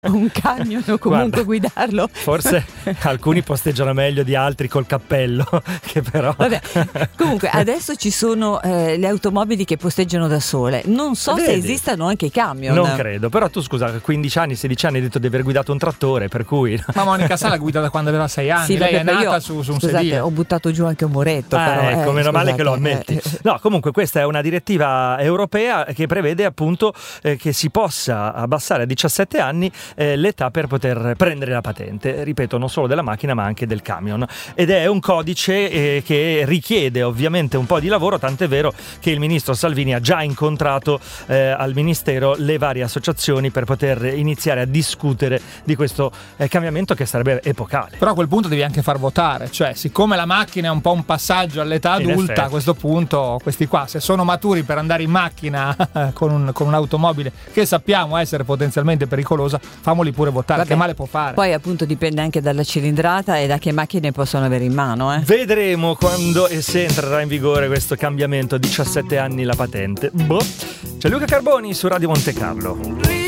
un camion o comunque guidarlo. Forse alcuni posteggiano meglio di altri col cappello, che però... Vabbè, comunque adesso ci sono le automobili che posteggiano da sole. Non so se esistano anche i camion. Non credo, però tu scusa, 15 anni, 16 anni hai detto di aver guidato un trattore, per cui... Ma Monica Sala guida da quando aveva 6 anni, sì, lei è nata su un sedile. Ho buttato giù anche un muretto. Però, ecco, meno male che lo ammetti. No, comunque questa è una direttiva europea che prevede appunto che si possa abbassare a 17 anni l'età per poter prendere la patente, ripeto, non solo della macchina ma anche del camion, ed è un codice che richiede ovviamente un po' di lavoro, tant'è vero che il ministro Salvini ha già incontrato al ministero le varie associazioni per poter iniziare a discutere di questo cambiamento che sarebbe epocale. Però a quel punto devi anche far votare, cioè siccome la macchina è un po' un passaggio all'età adulta, a questo punto questi qua se sono maturi per andare in macchina con un'automobile che sappiamo essere potenzialmente pericolosa, famoli pure votare. Vabbè, che male può fare? Poi appunto dipende anche dalla cilindrata e da che macchine possono avere in mano. Vedremo quando e se entrerà in vigore questo cambiamento, 17 anni la patente. C'è Luca Carboni su Radio Monte Carlo.